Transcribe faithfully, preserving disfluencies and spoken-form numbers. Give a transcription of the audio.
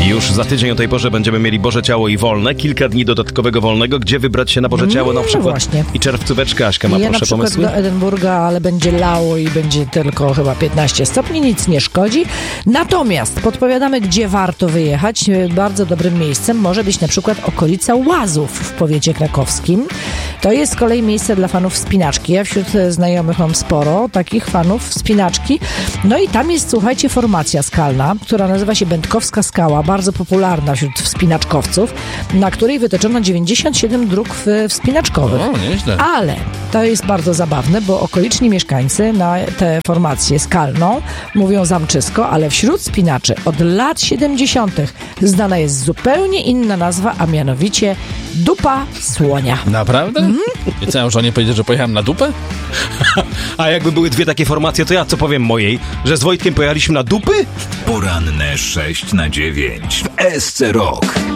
Już za tydzień o tej porze będziemy mieli Boże Ciało i wolne. Kilka dni dodatkowego wolnego. Gdzie wybrać się na Boże Ciało? Na No przykład właśnie. i czerwcóweczka. Aśka ma Ja na proszę przykład pomysły? do Edynburga, ale będzie lało i będzie tylko chyba piętnaście stopni, nic nie szkodzi. Natomiast podpowiadamy, gdzie warto wyjechać. Bardzo dobrym miejscem może być na przykład okolica Łazów w powiecie krakowskim. To jest z kolei miejsce dla fanów wspinaczki. Ja wśród znajomych mam sporo takich fanów wspinaczki. No i tam jest, słuchajcie, formacja skalna, która nazywa się Będkowska Skała, bardzo popularna wśród wspinaczkowców, na której wytyczono dziewięćdziesiąt siedem dróg wspinaczkowych. O, nieźle. Ale to jest bardzo zabawne, bo okoliczni mieszkańcy na tę formację skalną mówią zamczysko, ale wśród spinaczy od lat siedemdziesiątych znana jest zupełnie inna nazwa, a mianowicie Dupa Słonia. Naprawdę? Mm? I co, ja już nie powiedzieć, że pojechałem na dupę? A jakby były dwie takie formacje, to ja co powiem mojej? Że z Wojtkiem pojechaliśmy na dupy? Poranne sześć na dziewięć w S C Rock.